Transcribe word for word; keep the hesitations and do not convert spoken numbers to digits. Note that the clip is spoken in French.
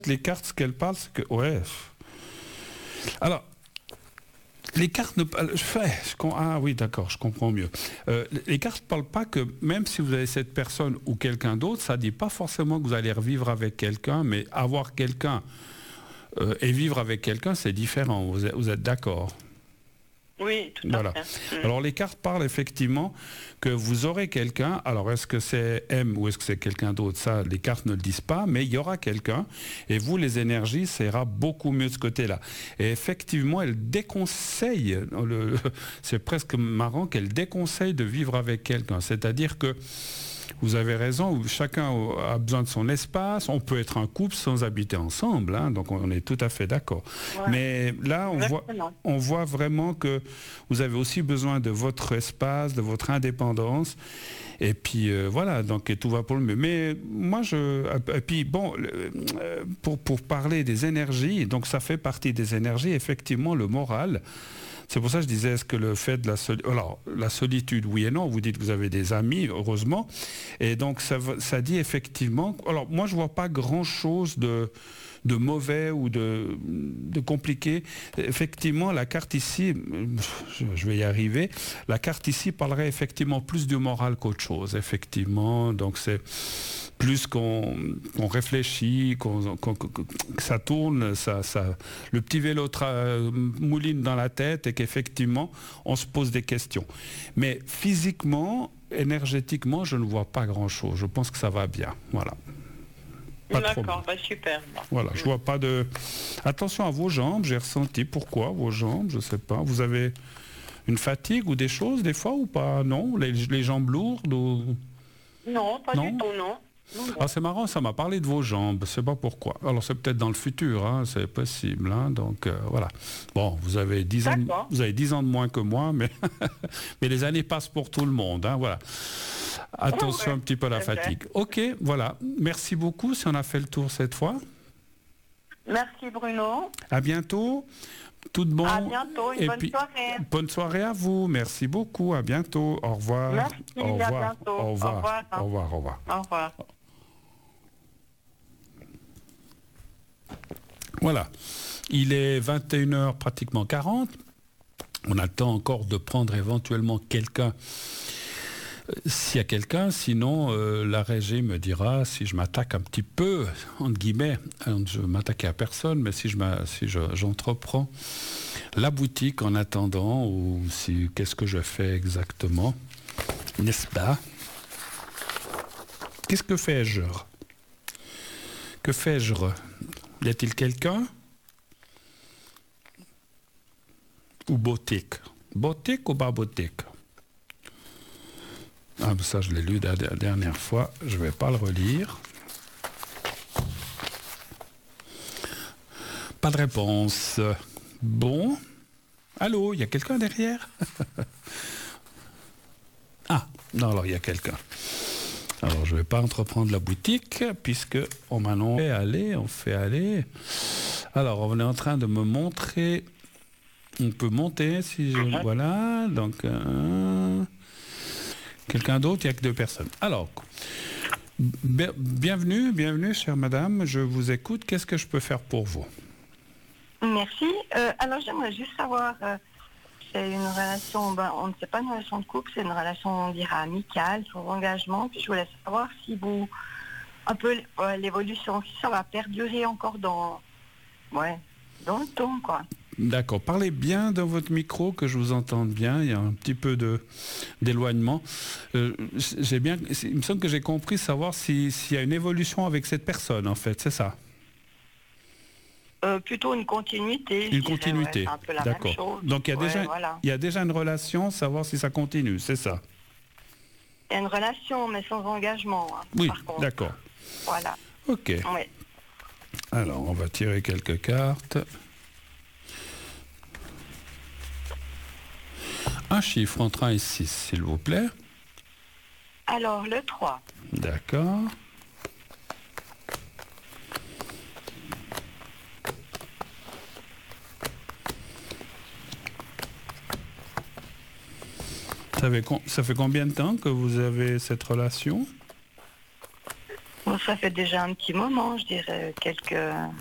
les cartes, ce qu'elles parlent, c'est que... Ouais. Alors, les cartes ne... Ah oui, d'accord, je comprends mieux. Euh, les cartes ne parlent pas que même si vous avez cette personne ou quelqu'un d'autre, ça ne dit pas forcément que vous allez revivre avec quelqu'un, mais avoir quelqu'un euh, et vivre avec quelqu'un, c'est différent. Vous êtes, vous êtes d'accord ? Oui, tout à voilà. fait. Mmh. Alors les cartes parlent effectivement que vous aurez quelqu'un, alors est-ce que c'est M ou est-ce que c'est quelqu'un d'autre, ça les cartes ne le disent pas, mais il y aura quelqu'un, et vous les énergies, ça ira beaucoup mieux de ce côté-là. Et effectivement, elle déconseille, le, c'est presque marrant qu'elle déconseille de vivre avec quelqu'un, c'est-à-dire que vous avez raison, chacun a besoin de son espace, on peut être un couple sans habiter ensemble, hein, donc on est tout à fait d'accord. Ouais. Mais là, on voit, on voit vraiment que vous avez aussi besoin de votre espace, de votre indépendance, et puis euh, voilà, donc et tout va pour le mieux. Mais moi, je... Et puis bon, pour, pour parler des énergies, donc ça fait partie des énergies, effectivement, le moral. C'est pour ça que je disais, est-ce que le fait de la solitude... Alors, la solitude, oui et non, vous dites que vous avez des amis, heureusement, et donc ça, ça dit effectivement... Alors, moi, je ne vois pas grand-chose de, de mauvais ou de, de compliqué. Effectivement, la carte ici, je vais y arriver, la carte ici parlerait effectivement plus du moral qu'autre chose, effectivement, donc c'est... plus qu'on qu'on réfléchit, qu'on, qu'on, que ça tourne, ça, ça, le petit vélo tra- mouline dans la tête et qu'effectivement, on se pose des questions. Mais physiquement, énergétiquement, je ne vois pas grand-chose. Je pense que ça va bien. Voilà. Pas D'accord, bah super. Voilà, je vois pas de... Attention à vos jambes, j'ai ressenti. Pourquoi vos jambes? Je sais pas. Vous avez une fatigue ou des choses des fois ou pas? Non, les, les jambes lourdes ou... Non, pas non? du tout, non. Non, non. Ah, c'est marrant, ça m'a parlé de vos jambes, je sais pas pourquoi. Alors c'est peut-être dans le futur, hein, c'est possible. Hein, donc euh, voilà. Bon, vous avez dix ans, de, vous avez dix ans de moins que moi, mais, mais les années passent pour tout le monde. Hein, voilà. Attention oh, ouais. un petit peu à la fatigue. Ok, voilà. Merci beaucoup si on a fait le tour cette fois. Merci Bruno. À bientôt. Tout de bon. À bientôt, une et bonne puis, soirée. Bonne soirée à vous. Merci beaucoup. À bientôt. Au revoir. Merci, au revoir. à bientôt. Au revoir. Au revoir. Au revoir. Au revoir. Au revoir. Voilà. Il est vingt et une heures pratiquement quarante. On a le temps encore de prendre éventuellement quelqu'un. S'il y a quelqu'un, sinon euh, la régie me dira si je m'attaque un petit peu, entre guillemets, je m'attaque à personne, mais si je si je, j'entreprends la boutique en attendant, ou si qu'est-ce que je fais exactement, n'est-ce pas? Qu'est-ce que fais-je? Que fais-je? Y a-t-il quelqu'un? Ou boutique? Boutique ou pas boutique? Ah, ça, je l'ai lu la dernière fois. Je ne vais pas le relire. Pas de réponse. Bon. Allô, il y a quelqu'un derrière? Ah, non, alors il y a quelqu'un. Alors, je ne vais pas entreprendre la boutique, puisque on m'a fait aller, on fait aller. Alors, on est en train de me montrer... On peut monter, si je... Voilà, donc... Euh... Quelqu'un d'autre, il n'y a que deux personnes. Alors, bienvenue, bienvenue, chère madame, je vous écoute. Qu'est-ce que je peux faire pour vous? Merci. Euh, alors, j'aimerais juste savoir, euh, c'est une relation, ben, on ne sait pas une relation de couple, c'est une relation, on dirait, amicale, sans engagement. Puis je voulais savoir si vous, un peu euh, l'évolution, si ça va perdurer encore dans, ouais, dans le temps, quoi. D'accord. Parlez bien dans votre micro, que je vous entende bien. Il y a un petit peu de, d'éloignement. Euh, j'ai bien, il me semble que j'ai compris savoir si, s'il y a une évolution avec cette personne, en fait. C'est ça? euh, Plutôt une continuité. Une continuité. Ouais, c'est un peu la D'accord. même chose. Donc, il y, a ouais, déjà, voilà. il y a déjà une relation, savoir si ça continue, c'est ça? Il y a une relation, mais sans engagement. Hein, oui, par contre. d'accord. Voilà. OK. Ouais. Alors, on va tirer quelques cartes. Un chiffre entre un et six, s'il vous plaît. Alors, le trois. D'accord. Ça fait, ça fait combien de temps que vous avez cette relation? Ça ça fait déjà un petit moment, je dirais quelques